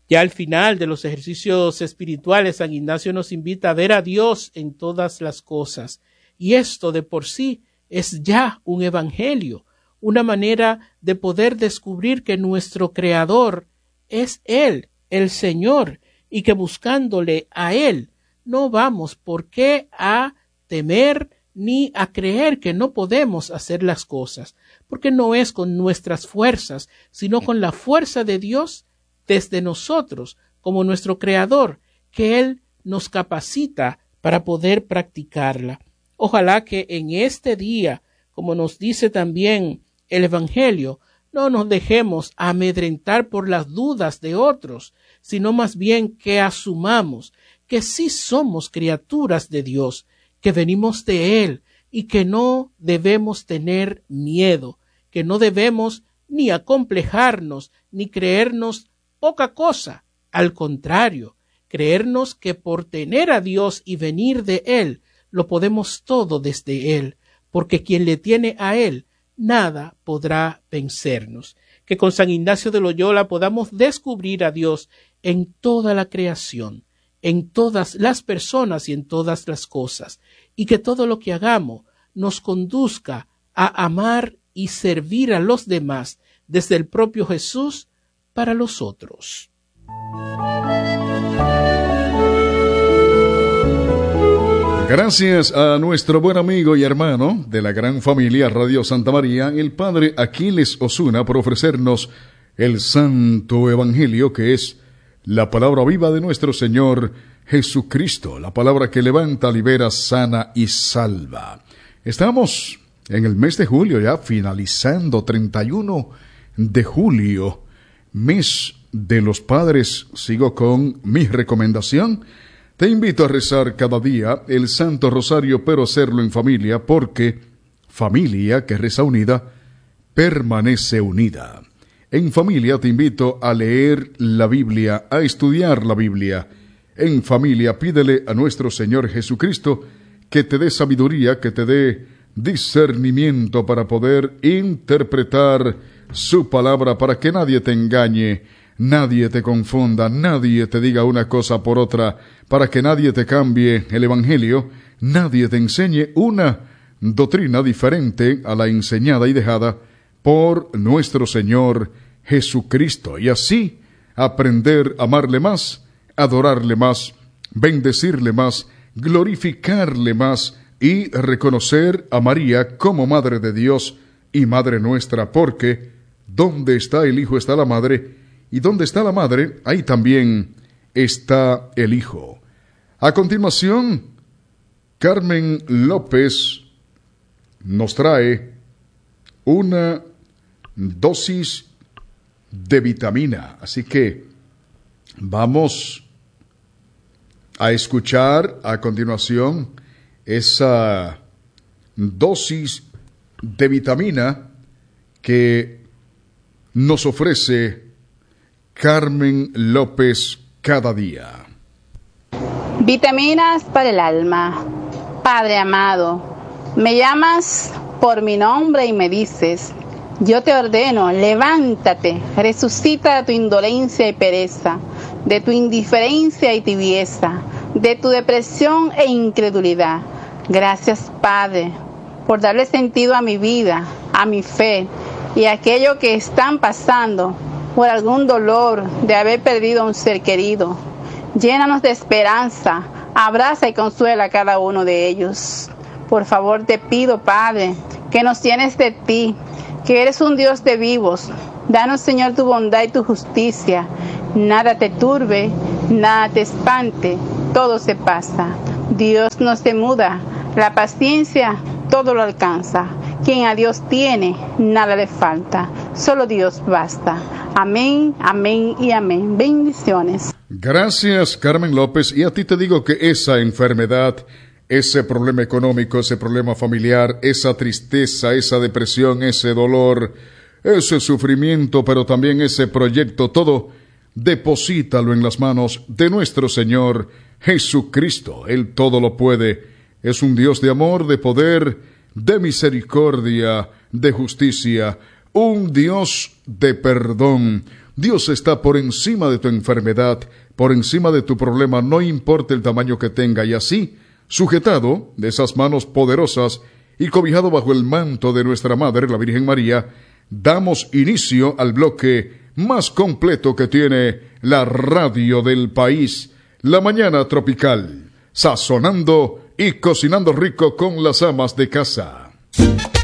Ya al final de los ejercicios espirituales, San Ignacio nos invita a ver a Dios en todas las cosas. Y esto de por sí es ya un evangelio, una manera de poder descubrir que nuestro Creador es Él, el Señor, y que buscándole a Él no vamos por qué a temer ni a creer que no podemos hacer las cosas, porque no es con nuestras fuerzas, sino con la fuerza de Dios desde nosotros, como nuestro Creador, que Él nos capacita para poder practicarla. Ojalá que en este día, como nos dice también el Evangelio, no nos dejemos amedrentar por las dudas de otros, sino más bien que asumamos que sí somos criaturas de Dios, que venimos de Él y que no debemos tener miedo, que no debemos ni acomplejarnos ni creernos poca cosa, al contrario, creernos que por tener a Dios y venir de Él, lo podemos todo desde Él, porque quien le tiene a Él, nada podrá vencernos. Que con San Ignacio de Loyola podamos descubrir a Dios en toda la creación, en todas las personas y en todas las cosas, y que todo lo que hagamos nos conduzca a amar y servir a los demás desde el propio Jesús para los otros. Gracias a nuestro buen amigo y hermano de la gran familia Radio Santa María, el Padre Aquiles Osuna, por ofrecernos el Santo Evangelio, que es la palabra viva de nuestro Señor Jesucristo, la palabra que levanta, libera, sana y salva. Estamos en el mes de julio, ya finalizando, 31 de julio, mes de los padres. Sigo con mi recomendación. Te invito a rezar cada día el Santo Rosario, pero hacerlo en familia, porque familia que reza unida, permanece unida. En familia te invito a leer la Biblia, a estudiar la Biblia. En familia pídele a nuestro Señor Jesucristo que te dé sabiduría, que te dé discernimiento para poder interpretar su palabra, para que nadie te engañe, nadie te confunda, nadie te diga una cosa por otra, para que nadie te cambie el Evangelio, nadie te enseñe una doctrina diferente a la enseñada y dejada por nuestro Señor Jesucristo, y así aprender a amarle más, adorarle más, bendecirle más, glorificarle más y reconocer a María como Madre de Dios y Madre nuestra, porque donde está el Hijo está la Madre, y donde está la Madre, ahí también está el Hijo. A continuación, Carmen López nos trae una dosis de vitamina. Así que vamos a escuchar a continuación esa dosis de vitamina que nos ofrece Carmen López cada día. Vitaminas para el alma. Padre amado, me llamas por mi nombre y me dices: yo te ordeno, levántate, resucita de tu indolencia y pereza, de tu indiferencia y tibieza, de tu depresión e incredulidad. Gracias, Padre, por darle sentido a mi vida, a mi fe y a aquello que están pasando por algún dolor de haber perdido a un ser querido. Llénanos de esperanza, abraza y consuela a cada uno de ellos. Por favor te pido, Padre, que nos llenes de ti, que eres un Dios de vivos. Danos, Señor, tu bondad y tu justicia. Nada te turbe, nada te espante, todo se pasa. Dios no se muda, la paciencia todo lo alcanza. Quien a Dios tiene, nada le falta. Solo Dios basta. Amén, amén y amén. Bendiciones. Gracias, Carmen López. Y a ti te digo que esa enfermedad, ese problema económico, ese problema familiar, esa tristeza, esa depresión, ese dolor, ese sufrimiento, pero también ese proyecto, todo, deposítalo en las manos de nuestro Señor Jesucristo. Él todo lo puede. Es un Dios de amor, de poder, de misericordia, de justicia, un Dios de perdón. Dios está por encima de tu enfermedad, por encima de tu problema, no importa el tamaño que tenga, y así, sujetado de esas manos poderosas y cobijado bajo el manto de nuestra Madre, la Virgen María, damos inicio al bloque más completo que tiene la radio del país, La Mañana Tropical, sazonando y cocinando rico con las amas de casa.